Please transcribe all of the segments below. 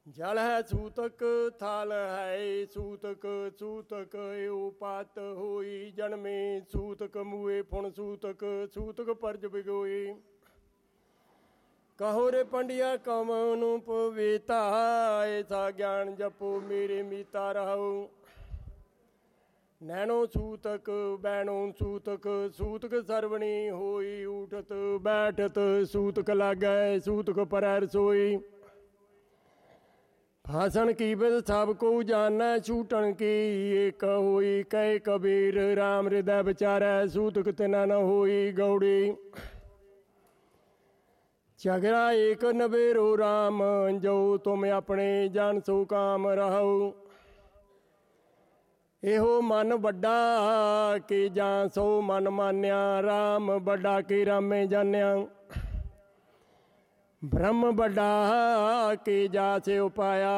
जल है सूतक थाल है सूतक सूतक एओ पात होई जन्मे सूतक मुए फुण सूतक सूतक परज बिगोई। कहो रे पंडिया कमनु पवेता ऐसा ज्ञान जपो मेरे मीता रहो। नैनो सूतक बैनो सूतक सूतक सरवणी होई उठत बैठत सूतक लागै सूतक परैर सोई। भाषण की बिद सब को जाना छूटन की एक होई कह कबीर राम हृदय विचारै सूतक तिना न होई गौड़ी। झगड़ा एक नबेरो राम जो तुम अपने जान सो काम रहो। एहो मन बड़ा के जा सो मन मान्या राम बड़ा के रामे जान्या। ब्रह्म बड़ा के जा से उपाया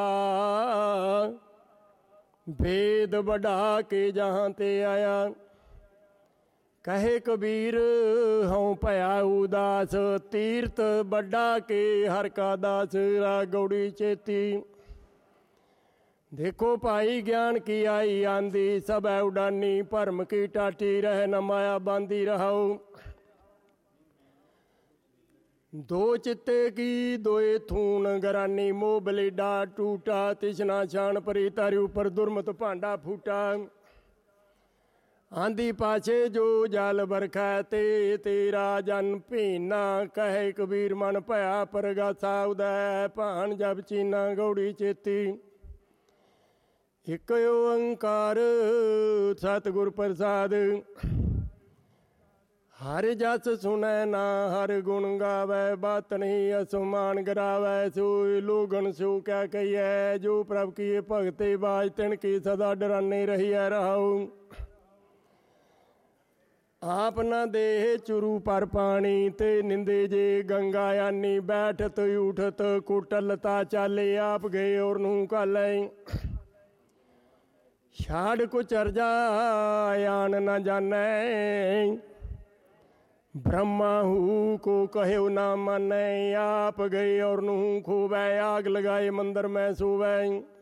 भेद बड़ा के जहाँ ते आया। कहे कबीर हूँ पया उदास तीर्थ बड़ा के हर का दास रा गौड़ी चेती। देखो भाई ज्ञान की आई आंधी सब है उडानी भरम की टाटी रह न माया बांधी रहो। दो चित्ते की दोए थून गरानी मोह बलेडा टूटा तिसना छान परी तारी ऊपर दुर्मत भांडा फूटा। आंधी पाछे जो जाल बरखा ते तेरा जन भीना कहे कबीर मन भया परगा साउदै भान जब चीना गौड़ी चेती। एक ओंकार सतगुर प्रसाद हर जस सुनै ना हर गुण गावै बात नहीं असमान गरावै। सोई लोगन सो क्या कहिए जो प्रभ की भगते बाज तिन की सदा डराने रहिए रहो। आप न देह चुरू पर पानी ते निंदे जे गंगा यानी बैठत उठत कुटलता चाले आप गए और नू काले। छाड़ को चर्जा यान न जाने ब्रह्मा हूँ को कहे ना माने। आप गए और नू खूबे आग लगाए मंदिर में सोवे।